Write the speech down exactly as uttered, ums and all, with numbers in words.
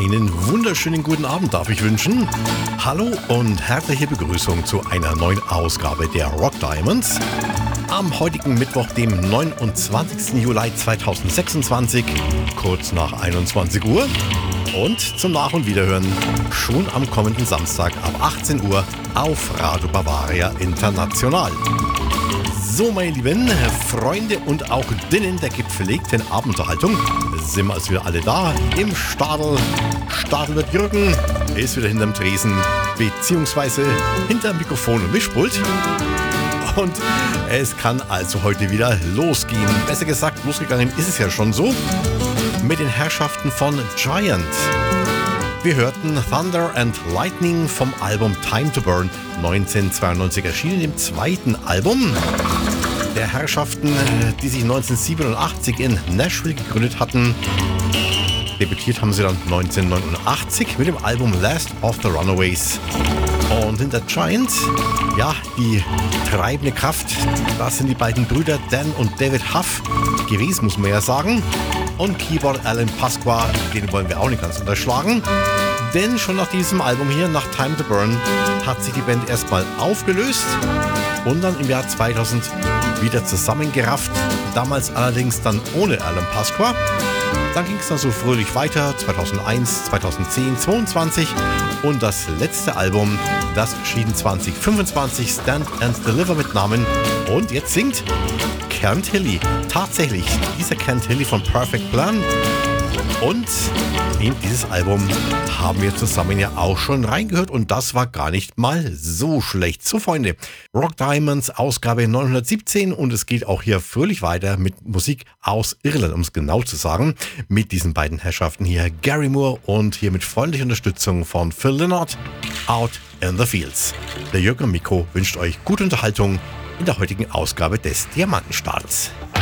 Einen wunderschönen guten Abend darf ich wünschen. Hallo und herzliche Begrüßung zu einer neuen Ausgabe der Rock Diamonds. Am heutigen Mittwoch, dem neunundzwanzigsten Juli zweitausendsechsundzwanzig, kurz nach einundzwanzig Uhr. Und zum Nach- und Wiederhören schon am kommenden Samstag ab achtzehn Uhr auf Radio Bavaria International. So, meine lieben Freunde und auch Dinnen der gepflegten Abendunterhaltung, sind wir also wieder alle da im Stadel. Stadel wird Jürgen, ist wieder hinterm Tresen, beziehungsweise hinterm Mikrofon und Mischpult. Und es kann also heute wieder losgehen. Besser gesagt, losgegangen ist es ja schon so mit den Herrschaften von Giant. Wir hörten Thunder and Lightning vom Album Time to Burn, neunzehnhundertzweiundneunzig erschienen, dem zweiten Album der Herrschaften, die sich neunzehnhundertsiebenundachtzig in Nashville gegründet hatten. Debütiert haben sie dann neunzehnhundertneunundachtzig mit dem Album Last of the Runaways. Und hinter Giant, ja, die treibende Kraft, das sind die beiden Brüder Dan und David Huff gewesen, muss man ja sagen. Und Keyboard Alan Pasqua, den wollen wir auch nicht ganz unterschlagen. Denn schon nach diesem Album hier, nach Time to Burn, hat sich die Band erstmal aufgelöst und dann im Jahr zweitausend wieder zusammengerafft. Damals allerdings dann ohne Alan Pasqua. Dann ging es dann so fröhlich weiter, zweitausendeins, zweitausendzehn, zweiundzwanzig. Und das letzte Album, das erschien zwanzig fünfundzwanzig, Stand and Deliver mit Namen. Und jetzt singt Kent Hilli. Tatsächlich, dieser Kent Hilli von Perfect Plan. Und in dieses Album haben wir zusammen ja auch schon reingehört und das war gar nicht mal so schlecht. So, Freunde, Rock Diamonds Ausgabe neunhundertsiebzehn und es geht auch hier fröhlich weiter mit Musik aus Irland, um es genau zu sagen, mit diesen beiden Herrschaften hier, Gary Moore und hier mit freundlicher Unterstützung von Phil Lynott, Out in the Fields. Der Jürgen Mikko wünscht euch gute Unterhaltung in der heutigen Ausgabe des Diamantenstadels.